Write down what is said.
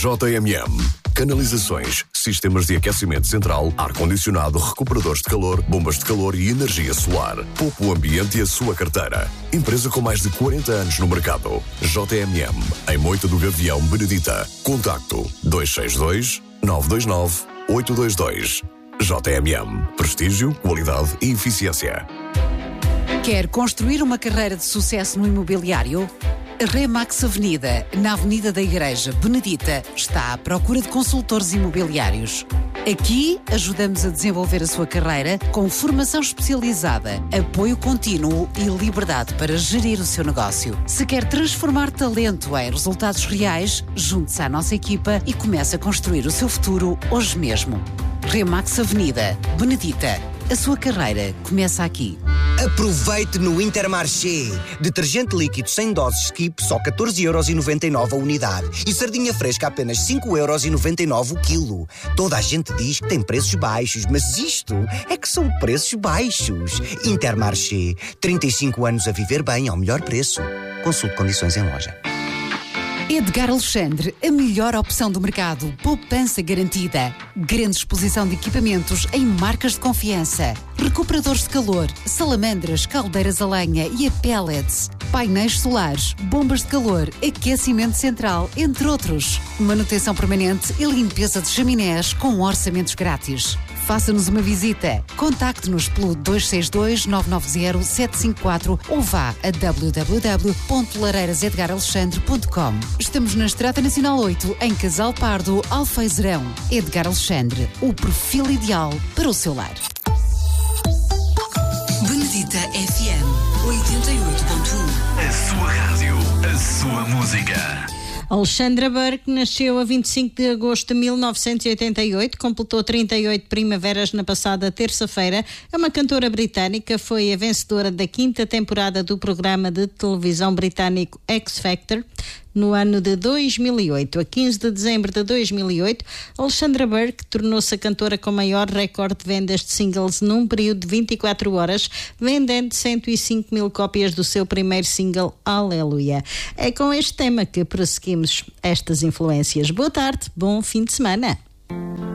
JMM. Canalizações, sistemas de aquecimento central, ar-condicionado, recuperadores de calor, bombas de calor e energia solar. Poupe o ambiente e a sua carteira. Empresa com mais de 40 anos no mercado. JMM, em Moita do Gavião, Benedita. Contacto 262 929 822. JMM. Prestígio, qualidade e eficiência. Quer construir uma carreira de sucesso no imobiliário? A Remax Avenida, na Avenida da Igreja, Benedita, está à procura de consultores imobiliários. Aqui ajudamos a desenvolver a sua carreira com formação especializada, apoio contínuo e liberdade para gerir o seu negócio. Se quer transformar talento em resultados reais, junte-se à nossa equipa e comece a construir o seu futuro hoje mesmo. Remax Avenida, Benedita. A sua carreira começa aqui. Aproveite no Intermarché. Detergente líquido 100 doses Skip, só 14,99€ a unidade. E sardinha fresca apenas 5,99€ o quilo. Toda a gente diz que tem preços baixos, mas isto é que são preços baixos. Intermarché. 35 anos a viver bem ao melhor preço. Consulte condições em loja. Edgar Alexandre, a melhor opção do mercado. Poupança garantida. Grande exposição de equipamentos em marcas de confiança. Recuperadores de calor, salamandras, caldeiras a lenha e a pellets. Painéis solares, bombas de calor, aquecimento central, entre outros. Manutenção permanente e limpeza de chaminés com orçamentos grátis. Faça-nos uma visita. Contacte-nos pelo 262-990-754 ou vá a www.lareirasedgaralexandre.com. Estamos na Estrada Nacional 8, em Casal Pardo, Alfeizerão. Edgar Alexandre, o perfil ideal para o seu lar. Benedita FM 88.1. A sua rádio, a sua música. Alexandra Burke nasceu a 25 de agosto de 1988, completou 38 primaveras na passada terça-feira. É uma cantora britânica, foi a vencedora da 5ª temporada do programa de televisão britânico X Factor. No ano de 2008, a 15 de dezembro de 2008, Alexandra Burke tornou-se a cantora com maior recorde de vendas de singles num período de 24 horas, vendendo 105 mil cópias do seu primeiro single, Aleluia. É com este tema que prosseguimos estas influências. Boa tarde, bom fim de semana.